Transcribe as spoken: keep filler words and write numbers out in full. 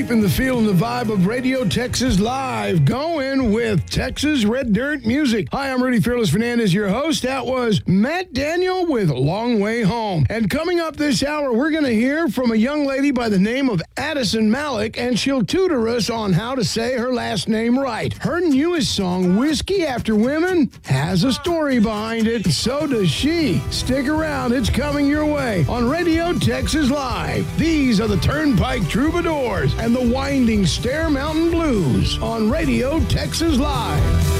keeping the feel and the vibe of Radio Texas Live, going with Texas Red Dirt music. Hi, I'm Rudy Fearless Fernandez, your host. That was Matt Daniel with Long Way Home. And coming up this hour, we're going to hear from a young lady by the name of Addison Malik, and she'll tutor us on how to say her last name right. Her newest song, Whiskey After Women, has a story behind it. So does she. Stick around. It's coming your way on Radio Texas Live. These are the Turnpike Troubadours and the Winding Stair Mountain Blues on Radio Texas Live.